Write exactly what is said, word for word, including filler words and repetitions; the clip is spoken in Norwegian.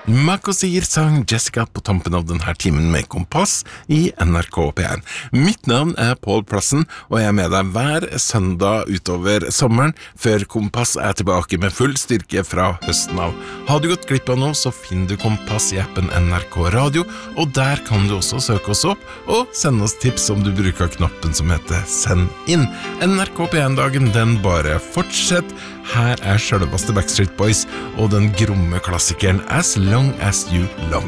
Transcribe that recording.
Mako sier sang Jessica på tampen av denne timen med Kompass i N R K P en. Mitt navn er Pål Plassen, og jeg er med deg hver søndag utover sommeren, før Kompass er tilbake med full styrke fra høsten av. Har du gått glipp av noe, så finner du Kompass i appen N R K Radio, og der kan du også søke oss opp og sende oss tips om du bruker knappen som heter Send inn. N R K P en-dagen, den bare fortsett. Her er selveste Backstreet Boys og den gromme klassikeren As Long As You Love.